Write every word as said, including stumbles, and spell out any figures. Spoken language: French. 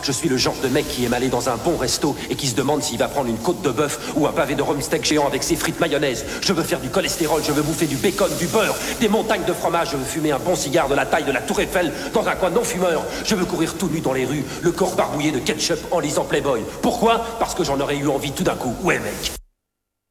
Je suis le genre de mec qui aime aller dans un bon resto et qui se demande s'il va prendre une côte de bœuf ou un pavé de rhum steak géant avec ses frites mayonnaise. Je veux faire du cholestérol, je veux bouffer du bacon, du beurre, des montagnes de fromage. Je veux fumer un bon cigare de la taille de la Tour Eiffel dans un coin non fumeur. Je veux courir tout nu dans les rues, le corps barbouillé de ketchup en lisant Playboy. Pourquoi? Parce que j'en aurais eu envie tout d'un coup. Ouais mec.